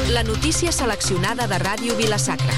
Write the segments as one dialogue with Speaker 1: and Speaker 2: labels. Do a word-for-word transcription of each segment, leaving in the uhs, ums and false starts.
Speaker 1: La notícia seleccionada de Ràdio Vila-sacra.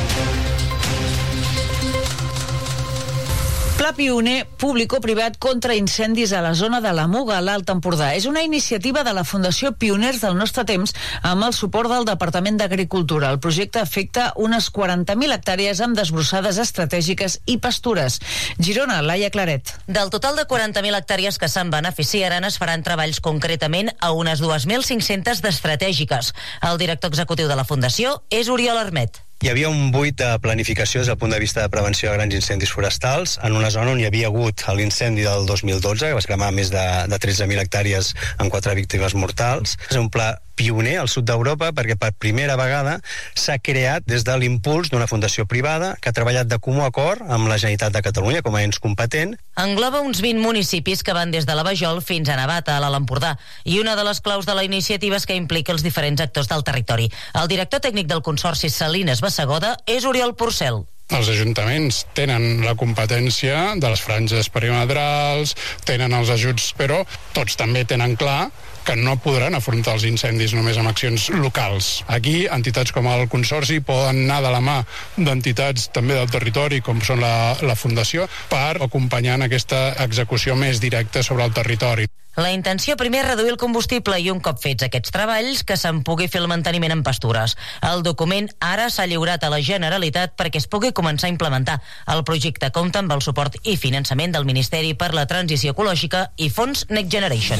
Speaker 2: Pla pioner público-privat contra incendis a la zona de la Muga, a l'Alt Empordà. És una iniciativa de la Fundació Pioners del Nostre Temps amb el suport del Departament d'Agricultura. El projecte afecta unes quaranta mil hectàrees amb desbrossades estratègiques i pastures. Girona, Laia Claret.
Speaker 3: Del total de quaranta mil hectàrees que se'n beneficiaran, es faran treballs concretament a unes dos mil cinc-centes d'estratègiques. El director executiu de la Fundació és Oriol Armet.
Speaker 4: Hi havia un buit de planificació des del punt de vista de prevenció de grans incendis forestals en una zona on hi havia hagut l'incendi del dos mil dotze, que va cremar més de, de tretze mil hectàrees amb quatre víctimes mortals. És un pla pioner al sud d'Europa perquè per primera vegada s'ha creat des de l'impuls d'una fundació privada que ha treballat de comú acord amb la Generalitat de Catalunya com a ens competent.
Speaker 3: Engloba uns vint municipis que van des de la Vajol fins a Navata, a l'Alt Empordà, i una de les claus de la iniciativa és que implica els diferents actors del territori. El director tècnic del Consorci Salines Bassegoda és Oriol Porcel.
Speaker 5: Els ajuntaments tenen la competència de les franges perimetrals, tenen els ajuts, però tots també tenen clar que no podran afrontar els incendis només amb accions locals. Aquí, entitats com el Consorci poden anar de la mà d'entitats també del territori, com són la, la Fundació, per acompanyar en aquesta execució més directa sobre el territori.
Speaker 3: La intenció primer és reduir el combustible i un cop fets aquests treballs que se'n pugui fer el manteniment en pastures. El document ara s'ha lliurat a la Generalitat perquè es pugui començar a implementar. El projecte compta amb el suport i finançament del Ministeri per la Transició Ecològica i Fons Next Generation.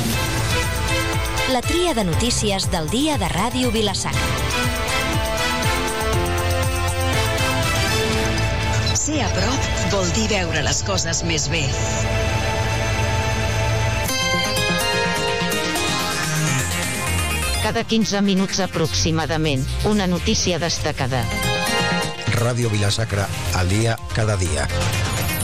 Speaker 6: La tria de notícies del dia de Ràdio Vila-sacra.
Speaker 7: Ser a prop vol dir veure les coses més bé.
Speaker 8: Cada quinze minuts aproximadament, una notícia destacada.
Speaker 9: Ràdio Vila-sacra, al dia, cada dia.